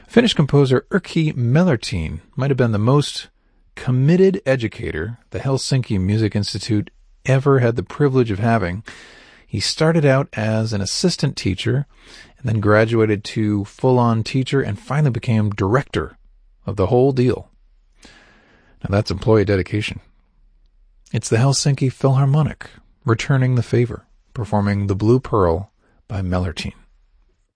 Finnish composer Erkki Mellertin might have been the most committed educator the Helsinki Music Institute ever had the privilege of having. He started out as an assistant teacher and then graduated to full-on teacher and finally became director of the whole deal. Now that's employee dedication. It's the Helsinki Philharmonic returning the favor, performing The Blue Pearl by Mellertin.